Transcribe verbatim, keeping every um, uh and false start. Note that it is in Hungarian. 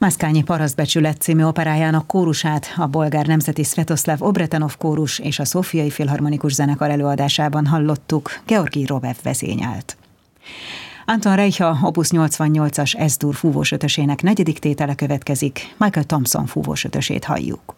Mászkányi Parasztbecsület című operájának kórusát a bolgár nemzeti Svetoslav Obretanov kórus és a Szófiai Filharmonikus Zenekar előadásában hallottuk, Georgi Robev vezényelt. Anton Reicha Opus nyolcvannyolcas Es-dur fúvósötösének negyedik tétele következik, Michael Thompson fúvósötösét halljuk.